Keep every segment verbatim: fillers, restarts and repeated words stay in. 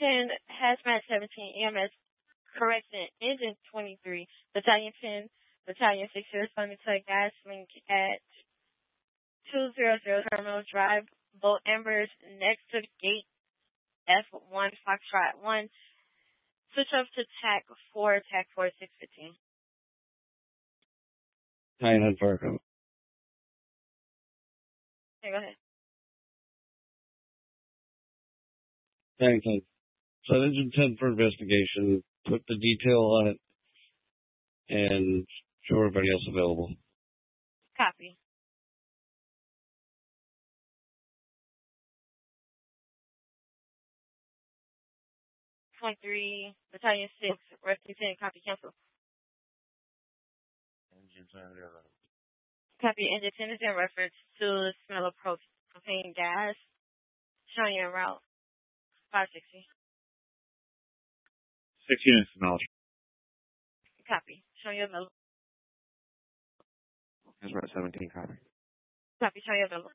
ten, Hazmat seventeen, E M S Correction, Engine twenty-three, Battalion ten, Battalion six, responding to a gas link at two hundred Terminal Drive, Boat Embers, next to gate F one, Foxtrot one. Switch up to TAC four, TAC four, six fifteen. nine hundred Fargo. Okay, go ahead. Thanks. So Engine ten for investigation, put the detail on it, and show everybody else available. Copy. twenty-three, Battalion six, Rescue ten, copy, cancel. Engine ten, Copy, Engine ten is in reference to the smell of propane gas, showing you en route, five sixty. Six units of knowledge. Copy, showing you available. That's right, seventeen, copy. Copy, showing you available.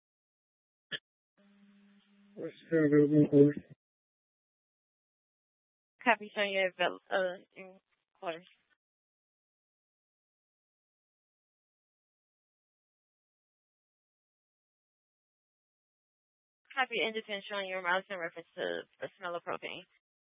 Copy, showing you available, uh, in quarters. Copy, Engine ten showing you en route in reference to the smell of propane.